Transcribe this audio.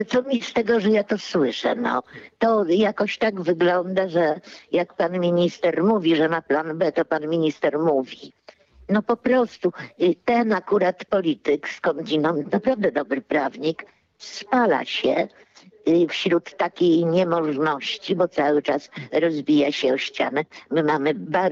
Co mi z tego, że ja to słyszę? No, to jakoś tak wygląda, że jak pan minister mówi, że ma plan B, to pan minister mówi. No po prostu ten akurat polityk, skądinąd naprawdę dobry prawnik, spala się wśród takiej niemożności, bo cały czas rozbija się o ścianę. My mamy bardzo